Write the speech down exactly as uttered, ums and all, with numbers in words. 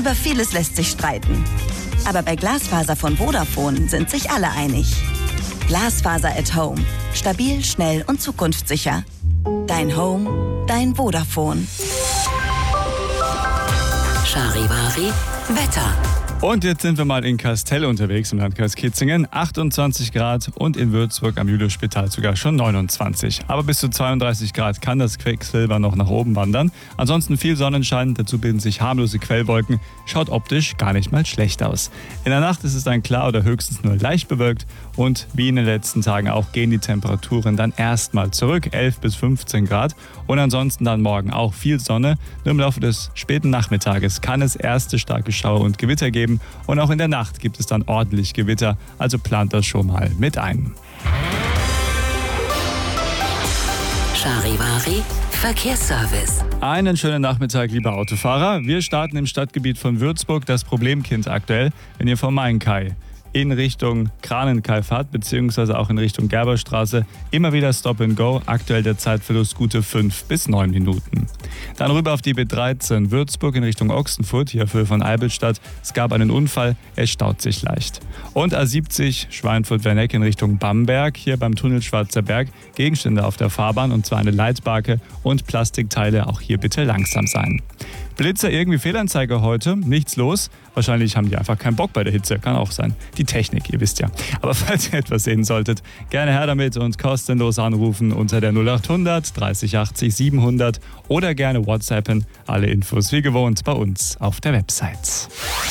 Über vieles lässt sich streiten. Aber bei Glasfaser von Vodafone sind sich alle einig. Glasfaser at Home. Stabil, schnell und zukunftssicher. Dein Home, dein Vodafone. Charivari Wetter. Und jetzt sind wir mal in Kastel unterwegs im Landkreis Kitzingen. achtundzwanzig Grad und in Würzburg am Juliusspital sogar schon neunundzwanzig. Aber bis zu zweiunddreißig Grad kann das Quecksilber noch nach oben wandern. Ansonsten viel Sonnenschein, dazu bilden sich harmlose Quellwolken. Schaut optisch gar nicht mal schlecht aus. In der Nacht ist es dann klar oder höchstens nur leicht bewölkt. Und wie in den letzten Tagen auch gehen die Temperaturen dann erstmal zurück, elf bis fünfzehn Grad. Und ansonsten dann morgen auch viel Sonne. Nur im Laufe des späten Nachmittages kann es erste starke Schauer und Gewitter geben. Und auch in der Nacht gibt es dann ordentlich Gewitter, also plant das schon mal mit ein. Charivari Verkehrsservice. Einen schönen Nachmittag, liebe Autofahrer. Wir starten im Stadtgebiet von Würzburg, das Problemkind aktuell, wenn ihr vom Main-Kai in Richtung Kranenkai fahrt, beziehungsweise auch in Richtung Gerberstraße. Immer wieder Stop and Go, aktuell der Zeitverlust gute fünf bis neun Minuten. Dann rüber auf die B dreizehn Würzburg in Richtung Ochsenfurt, hier auf Höhe von Eibelstadt. Es gab einen Unfall, es staut sich leicht. Und A siebzig Schweinfurt-Werneck in Richtung Bamberg, hier beim Tunnel Schwarzer Berg. Gegenstände auf der Fahrbahn und zwar eine Leitbarke und Plastikteile, auch hier bitte langsam sein. Blitzer, irgendwie Fehlanzeige heute, nichts los. Wahrscheinlich haben die einfach keinen Bock bei der Hitze, kann auch sein. Die Technik, ihr wisst ja. Aber falls ihr etwas sehen solltet, gerne her damit und kostenlos anrufen unter der null acht hundert dreißig achtzig siebenhundert oder gerne WhatsAppen. Alle Infos wie gewohnt bei uns auf der Website.